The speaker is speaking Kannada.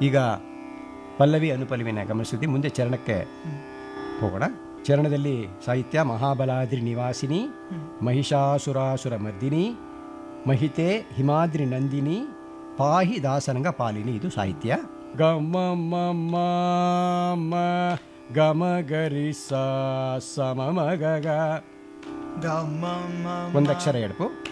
ಈಗ ಪಲ್ಲವಿ ಅನುಪಲ್ಲವಿನ ಗಮನಿಸಿದ್ವಿ. ಮುಂದೆ ಚರಣಕ್ಕೆ ಹೋಗೋಣ. ಚರಣದಲ್ಲಿ ಸಾಹಿತ್ಯ ಮಹಾಬಲಾದ್ರಿ ನಿವಾಸಿನಿ, ಮಹಿಷಾಸುರಾಸುರ ಮರ್ದಿನಿ, ಮಹಿತೆ ಹಿಮಾದ್ರಿ ನಂದಿನಿ, ಪಾಹಿ ದಾಸನಂಗ ಪಾಲಿನಿ. ಇದು ಸಾಹಿತ್ಯ. ಗಮ ಮ ಗಮ ಗರಿ ಸ ಮ ಗ ಗ ಒಂದಕ್ಷರ ಎಡಪು.